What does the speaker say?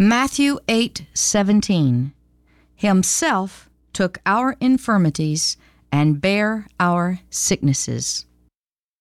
Matthew 8:17. Himself took our infirmities and bare our sicknesses.